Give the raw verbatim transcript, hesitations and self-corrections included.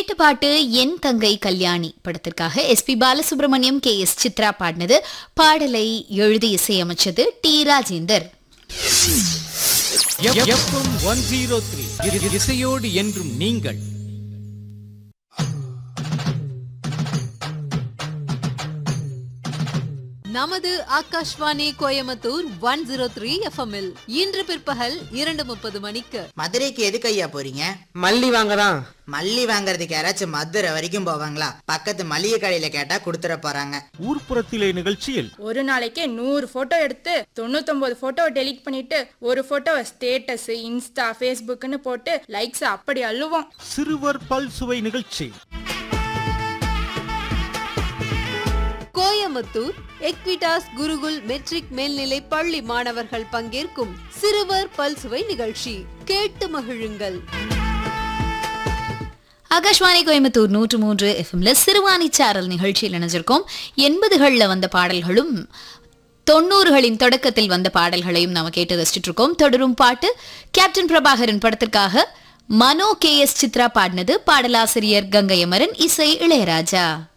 கேட்ட பாட்டு என் தங்கை கல்யாணி படத்திற்காக S B Balasubramaniam K S Chitra பாடினது. பாடலை எழுதி இசையமைச்சது டி ராஜேந்தர். இசையோடு என்றும் நீங்கள். நமது Akashvani Coimbatore one zero three எஃப்எம்மில் இன்று பிற்பகல் இரண்டு முப்பது மணிக்கு. மதுரைக்கு எதுக்கு ஐயா போறீங்க? மல்லி வாங்கதான். மல்லி வாங்குறதுக்கு யாராச்சும் மதுரை வரைக்கும் போவாங்களா? பக்கத்து மளிகை கடையில கேட்டா கொடுத்துட போறாங்க. ஊர்ப்புறத்திலே நிகழ்ச்சியில் ஒரு நாளைக்கே நூறு போட்டோ எடுத்து தொண்ணூத்தி ஒன்பது போட்டோ டெலீட் பண்ணிட்டு ஒரு போட்டோ ஸ்டேட்டஸ் இன்ஸ்டா பேஸ்புக்னு போட்டு லைக்ஸ் அப்படி அள்ளுவோம். சிறுவர் பல் சுவை நிகழ்ச்சி. கோயம்புத்தூர் எக்விடாஸ் குருகுல் மெட்ரிக் மேல்நிலை பள்ளி மாணவர்கள் பங்கேற்கும் சிறுவர் பல்சுவை நிகழ்ச்சி. கேட்டு மகிழுங்கள். ஆகாஷ்வாணி கோயம்புத்தூர் நூற்று மூன்று எஃப்எம்ல சிறுவாணி சாரல் நிகழ்ச்சியில் இணைஞ்சிருக்கோம். எண்பதுகள்ல வந்த பாடல்களும் தொண்ணூறுகளின் தொடக்கத்தில் வந்த பாடல்களையும் நாம கேட்டு ரசிச்சுட்டு இருக்கோம். தொடரும் பாட்டு கேப்டன் பிரபாகரன் படத்திற்காக மனோ கே எஸ் சித்ரா பாடினது. பாடலாசிரியர் கங்கை அமரன், இசை இளையராஜா.